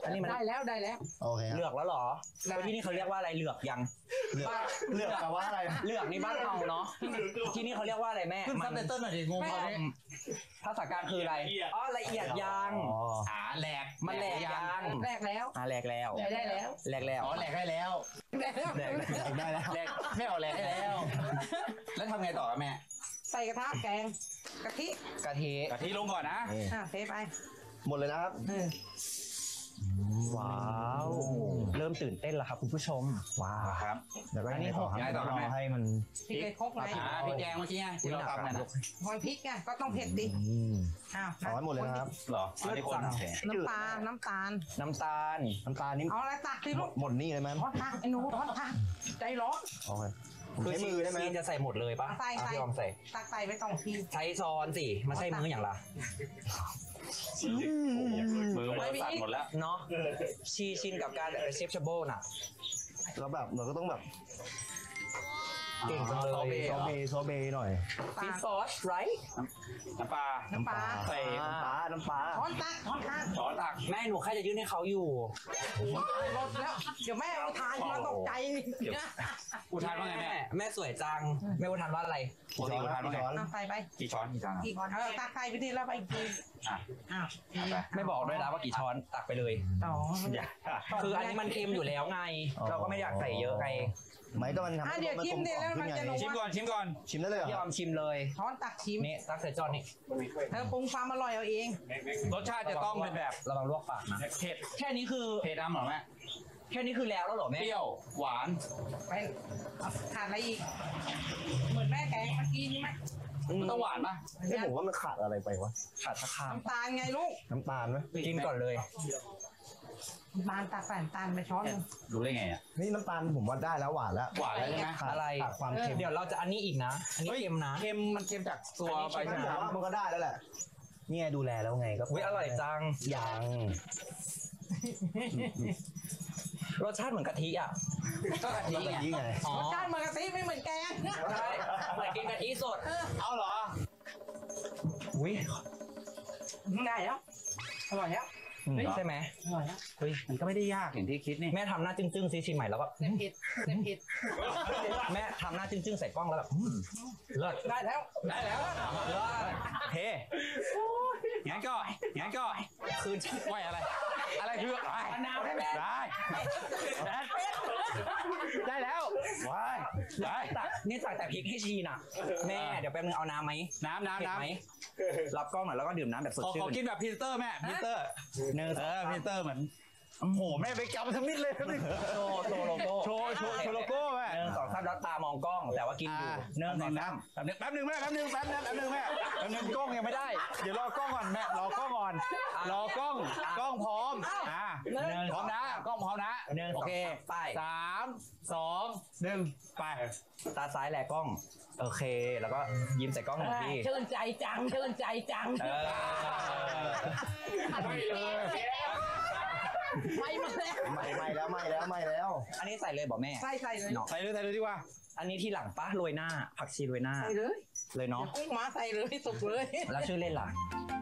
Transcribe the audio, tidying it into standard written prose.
อันนี้มันได้แล้วโอเคเหลือกแล้วหรอที่นี่เขาเรียกว่าอะไรเหลือกยังเหลือกแปลว่าอะไรเหลือกนี่บ้านเราเนาะที่นี่เขาเรียกว่าอะไรแม่ขึ้นซับไตเติ้ลหน่อยดิงงเขาเนี่ยภาษากลางคืออะไรอ๋อละเอียดยางแหลกมันแหลกยางแหลกแล้วแหลกแล้วได้แล้วแหลกแล้วอ๋อแหลกได้แล้วได้แล้วแหลกไม่เอาแหลกได้แล้วแล้วทำไงต่อแม่ใส่กระทะแกงกะทิกะทิลงก่อนนะเทไปหมดเลยนะครับว้าวเริ่มตื่นเต้นแล้วครับคุณผู้ชมว้าวครับเดี๋ยวก็ให้ต่อให้มันพริกครกไหมพริกแกงเมื่อกี้ที่เราทำนั่นนะหอยพริกไงก็ต้องเผ็ดดิเอาให้หมดเลยนะครับหรออันนี้คนน้ำปลาน้ำตาลนี่เอาอะไรตักสิลูกหมดนี่เลยมั้ยทอดผักไอ้หนูทอดผักใจร้อนโอเคคือมือได้ไหมจะใส่หมดเลยปะยอมใส่ตักใส่ไป2 ทีใช้ช้อนสิไม่ใช่มืออย่างละมือสั่นหมดแล้วเนาะชินกับการเชฟชับเบิลน่ะแล้วแบบเราก็ต้องแบบเก่งจังเลยโซเบหน่อยฟิชซอสไรน้ำปลาใส่น้ำปลาช้อนตักแม่หนูแค่จะยื่นให้เขาอยู่รถแล้วเดี๋ยวแม่อุทานมาตกใจอุทานว่าไงแม่สวยจังแม่อุทานว่าอะไรกี่ช้อนใส่ไปกี่ช้อนตักใส่ไปทีแล้วไปอีกทีไม่บอกด้วยนะว่ากี่ช้อนตักไปเลยคืออันนี้มันเค็มอยู่แล้วไงเราก็ไม่อยากใส่เยอะไงไม่ต้องมันทำเดี๋ยวชิมดิแล้วมันจะชิมก่อนชิมได้เลยยอมชิมเลยช้อนตักชิมนี่ตักใส่จานนี่เธอปรุงความอร่อยเอาเองรสชาติจะต้องเป็นแบบระวังลวกปากนะเผ็ดแค่นี้คือเผ็ดน้ำหรอแม่แค่นี้คือแล้วเหรอแม่เปรี้ยวหวานไปขาดอะไรอีกเหมือนแม่แกงเมื่อกี้นี่ไหมมันต้องหวานป่ะผมว่ามันขาดอะไรไปวะขาดสักคำน้ำตาลไงลูกน้ำตาลไหมกินก่อนเลยน้ำตาลตักใส่น้ำตาลไปช้อนนึงรู้ได้ไงอ่ะนี่น้ำตาลผมว่าได้แล้วหวานแล้วใช่ไหมอะไรความเค็มเดี๋ยวเราจะอันนี้อีกนะอันนี้เค็มนะมันเค็มจากตัวไปใช่ไหมมันก็ได้แล้วแหละนี่ดูแลแล้วไงก็อร่อยจังยังรสชาติเหมือนกะทิอ่ะก็กะทิไงรสชาติเหมือนกะทิไม่เหมือนแกงใช่เหมือนกินกะทิสดเอาเหรออุ้ยได้แล้วอร่อยแล้วใช่ไหมอร่อยแล้วเฮ้ยมันก็ไม่ได้ยากอย่างที่คิดนี่แม่ทำหน้าจึ้งๆซิชิมใหม่แล้วก็ผิดแม่ทำหน้าจึ้งๆใส่กล้องแล้วแบบเลิศได้แล้วเลิศเฮ้งั้นก็คืนไหวอะไรคือมะนาวให้แม่ได้แล้วว้ายได้นี่สั่งแต่พริกให้ชีน่ะแม่เดี๋ยวแป๊บนึงเอาน้ำไหมน้ำไหมรับกล้องหน่อยแล้วก็ดื่มน้ำแบบสดชื่นขอกินแบบพีเตอร์แม่พีเตอร์พีเตอร์เหมือนโหแม่ไปกำทั้งนิดเลยโชว์โลโก้โชว์โลโก้แม่ 1 2 3แล้วตามองกล้องแต่ว่ากินอยู่1 2 3 แป๊บนึงแม่แป๊บนึงกล้องยังไม่ได้เดี๋ยวรอกล้องก่อนแม่รอกล้องก่อนรอกล้องพร้อมพร้อมนะกล้องพร้อมนะโอเคไป 3 2 1ไปตาซ้ายแหลกกล้องโอเคแล้วก็ยิ้มใส่กล้องหนึ่งทีเชิญใจจังไม่แล้วอันนี้ใส่เลยบอกแม่ใส่เลยใส่เลยดีกว่าอันนี้ที่หลังป้าโรยหน้าผักชีโรยหน้าใส่เลยเนาะกุ้งมาใส่เลยสุกเลยแล้วชื่อเล่นล่ะ